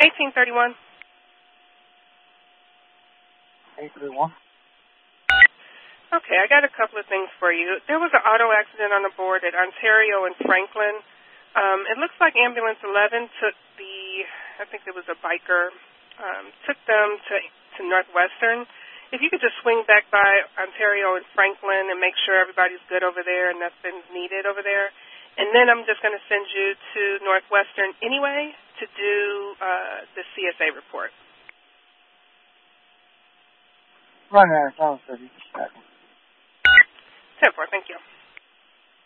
1831. 831. Okay, I got a couple of things for you. There was an auto accident on the board at Ontario and Franklin. It looks like Ambulance 11 took I think it was a biker, took them to Northwestern. If you could just swing back by Ontario and Franklin and make sure everybody's good over there and nothing's needed over there. And then I'm just going to send you to Northwestern anyway to do the CSA report. Right there, sounds good. 10-4, thank you.